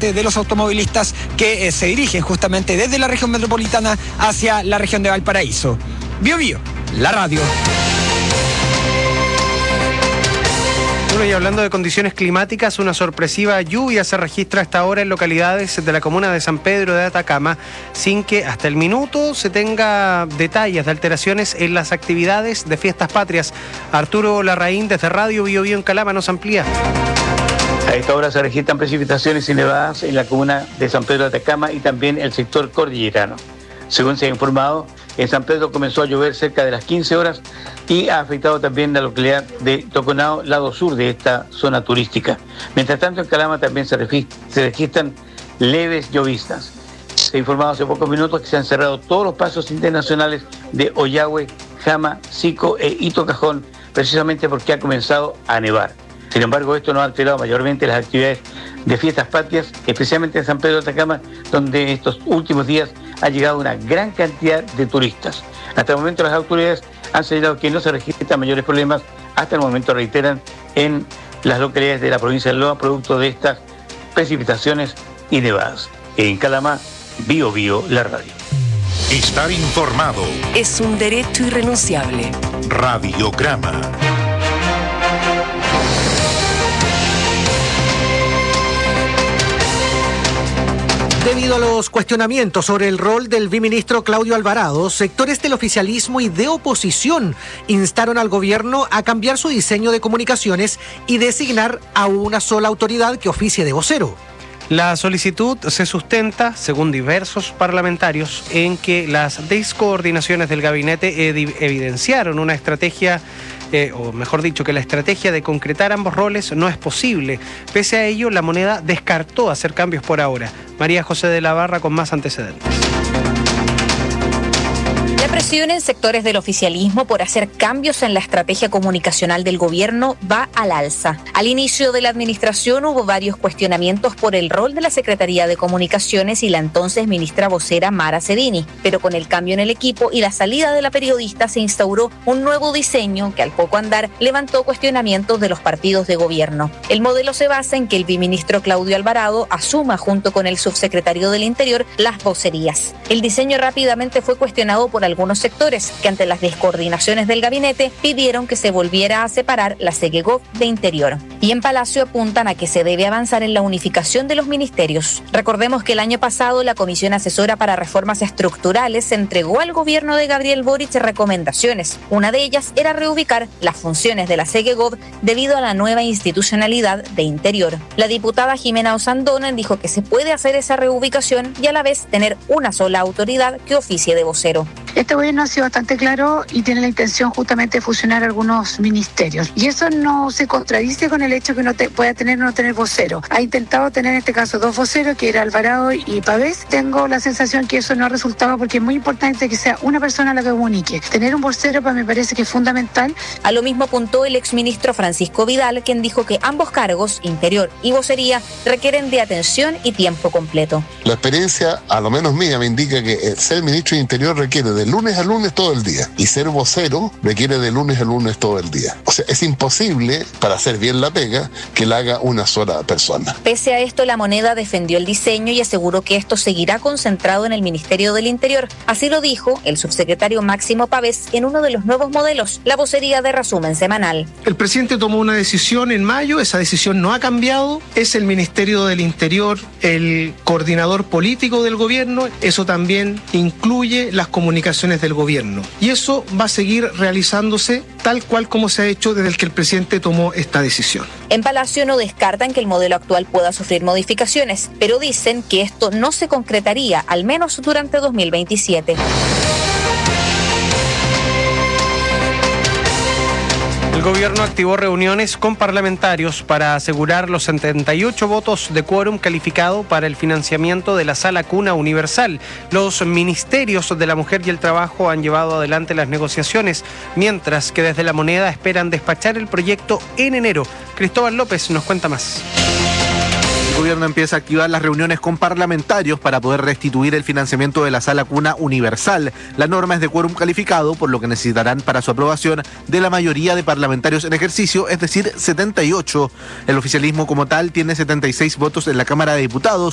parte de los automovilistas que se dirigen justamente desde la región metropolitana hacia la región de Valparaíso. Bio Bio, la radio. Bueno, y hablando de condiciones climáticas, una sorpresiva lluvia se registra hasta ahora en localidades de la comuna de San Pedro de Atacama, sin que hasta el minuto se tenga detalles de alteraciones en las actividades de fiestas patrias. Arturo Larraín, desde Radio Bio Bio en Calama, nos amplía. A esta hora se registran precipitaciones y nevadas en la comuna de San Pedro de Atacama y también el sector cordillerano. Según se ha informado, en San Pedro comenzó a llover cerca de las 15 horas y ha afectado también la localidad de Toconao, lado sur de esta zona turística. Mientras tanto, en Calama también se registran leves lloviznas. Se ha informado hace pocos minutos que se han cerrado todos los pasos internacionales de Ollagüe, Jama, Sico e Hito Cajón, precisamente porque ha comenzado a nevar. Sin embargo, esto no ha alterado mayormente las actividades de fiestas patrias, especialmente en San Pedro de Atacama, donde estos últimos días ha llegado una gran cantidad de turistas. Hasta el momento las autoridades han señalado que no se registran mayores problemas, hasta el momento reiteran, en las localidades de la provincia de Loa, producto de estas precipitaciones y nevadas. En Calama, Bio Bio, la radio. Estar informado es un derecho irrenunciable. Radiograma. Debido a los cuestionamientos sobre el rol del viceministro Claudio Alvarado, sectores del oficialismo y de oposición instaron al gobierno a cambiar su diseño de comunicaciones y designar a una sola autoridad que oficie de vocero. La solicitud se sustenta, según diversos parlamentarios, en que las descoordinaciones del gabinete evidenciaron una estrategia, o mejor dicho, que la estrategia de concretar ambos roles no es posible. Pese a ello, la Moneda descartó hacer cambios por ahora. María José de la Barra con más antecedentes. La presión en sectores del oficialismo por hacer cambios en la estrategia comunicacional del gobierno va al alza. Al inicio de la administración hubo varios cuestionamientos por el rol de la Secretaría de Comunicaciones y la entonces ministra vocera Mara Cedini, pero con el cambio en el equipo y la salida de la periodista se instauró un nuevo diseño que al poco andar levantó cuestionamientos de los partidos de gobierno. El modelo se basa en que el viceministro Claudio Alvarado asuma junto con el subsecretario del Interior las vocerías. El diseño rápidamente fue cuestionado por algunos sectores que ante las descoordinaciones del gabinete pidieron que se volviera a separar la SEGEGOV de Interior. Y en Palacio apuntan a que se debe avanzar en la unificación de los ministerios. Recordemos que el año pasado la Comisión Asesora para Reformas Estructurales entregó al gobierno de Gabriel Boric recomendaciones. Una de ellas era reubicar las funciones de la SEGEGOV debido a la nueva institucionalidad de Interior. La diputada Jimena Osandona dijo que se puede hacer esa reubicación y a la vez tener una sola autoridad que oficie de vocero. Este gobierno ha sido bastante claro y tiene la intención justamente de fusionar algunos ministerios. Y eso no se contradice con el hecho que uno pueda tener o no tener vocero. Ha intentado tener en este caso 2 voceros, que era Alvarado y Pavés. Tengo la sensación que eso no ha resultado porque es muy importante que sea una persona la que comunique. Tener un vocero me parece que es fundamental. A lo mismo apuntó el exministro Francisco Vidal, quien dijo que ambos cargos, Interior y vocería, requieren de atención y tiempo completo. La experiencia, a lo menos mía, me indica que ser ministro de Interior requiere de lunes a lunes todo el día y ser vocero requiere de lunes a lunes todo el día. O sea, es imposible, para hacer bien la pega, que la haga una sola persona. Pese a esto, la Moneda defendió el diseño y aseguró que esto seguirá concentrado en el Ministerio del Interior. Así lo dijo el subsecretario Máximo Pavés en uno de los nuevos modelos, la vocería de resumen semanal. El presidente tomó una decisión en mayo, esa decisión no ha cambiado, es el Ministerio del Interior el coordinador político del gobierno, eso también incluye las comunicaciones del gobierno. Y eso va a seguir realizándose tal cual como se ha hecho desde el que el presidente tomó esta decisión. En Palacio no descartan que el modelo actual pueda sufrir modificaciones, pero dicen que esto no se concretaría, al menos durante 2027. El gobierno activó reuniones con parlamentarios para asegurar los 78 votos de quórum calificado para el financiamiento de la Sala Cuna Universal. Los ministerios de la Mujer y el Trabajo han llevado adelante las negociaciones, mientras que desde la Moneda esperan despachar el proyecto en enero. Cristóbal López nos cuenta más. El gobierno empieza a activar las reuniones con parlamentarios para poder restituir el financiamiento de la Sala Cuna Universal. La norma es de quórum calificado, por lo que necesitarán para su aprobación de la mayoría de parlamentarios en ejercicio, es decir, 78. El oficialismo como tal tiene 76 votos en la Cámara de Diputados.